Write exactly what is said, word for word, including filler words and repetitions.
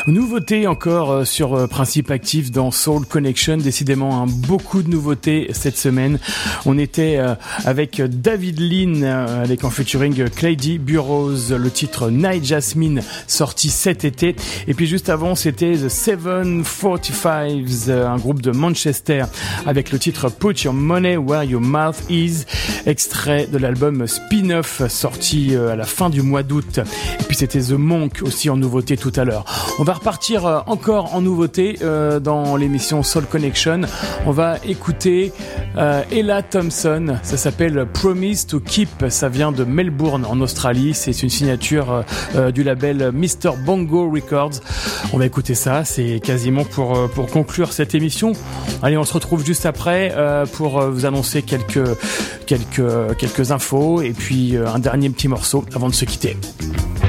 Nouveauté encore sur Principe Actif dans Soul Connection. Décidément, hein, beaucoup de nouveautés cette semaine. On était euh, avec David Lean, euh, avec en featuring Clady Burrows, le titre Night Jasmine, sorti cet été. Et puis juste avant, c'était The seven forty-fives, euh, un groupe de Manchester, avec le titre Put Your Money Where Your Mouth Is, extrait de l'album Spin-Off, sorti euh, à la fin du mois d'août. Et puis c'était The Monk aussi en nouveauté tout à l'heure. On va repartir euh, encore en nouveauté euh, dans l'émission Soul Connection. On va écouter euh, Ella Thompson, ça s'appelle Promise to Keep, ça vient de Melbourne en Australie, c'est une signature euh, du label mister Bongo Records. On va écouter ça, c'est quasiment pour, pour conclure cette émission. Allez, on se retrouve juste après euh, pour vous annoncer quelques, quelques, quelques infos et puis euh, un dernier petit morceau avant de se quitter.